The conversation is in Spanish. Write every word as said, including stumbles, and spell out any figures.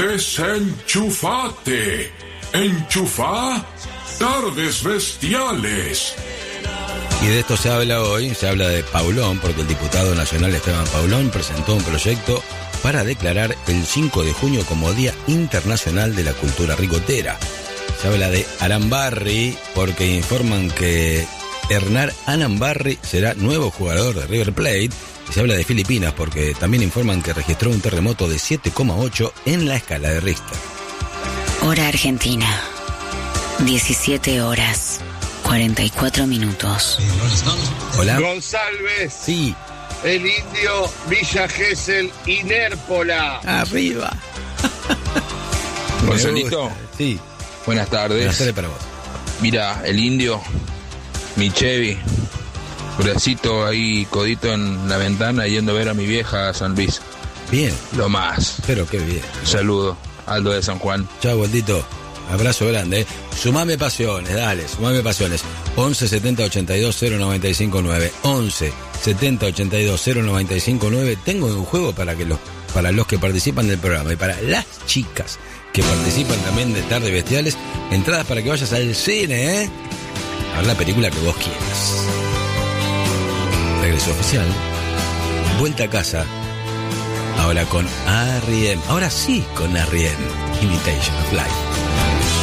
Desenchufate. Enchufá Tardes Bestiales. Y de esto se habla hoy, se habla de Paulón, porque el diputado nacional Esteban Paulón presentó un proyecto para declarar el cinco de junio como Día Internacional de la Cultura Ricotera. Se habla de Arambarri, porque informan que Hernán Arambarri será nuevo jugador de River Plate. Y se habla de Filipinas, porque también informan que registró un terremoto de siete coma ocho en la escala de Richter. Hora Argentina, diecisiete horas, cuarenta y cuatro minutos. Hola. González. Sí. El Indio, Villa Gesell y Nérpola. Arriba. Gonzalito. Sí. Buenas tardes. Buenas tardes para vos. Mira, el Indio, mi Chevy, bracito ahí, codito en la ventana, yendo a ver a mi vieja a San Luis. Bien. Lo más. Pero qué bien. Saludo, Aldo de San Juan. Chao, Goldito. Abrazo grande, ¿eh? Sumame pasiones, dale, sumame pasiones. once setenta ochenta y dos cero noventa y cinco nueve. once setenta ochenta y dos cero noventa y cinco nueve. Tengo un juego para que los para los que participan del programa y para las chicas que participan también de Tardes Bestiales, entradas para que vayas al cine, ¿eh? A ver la película que vos quieras. Regreso oficial. Vuelta a casa. Ahora con R E M. Ahora sí con R E M. Imitation of Life.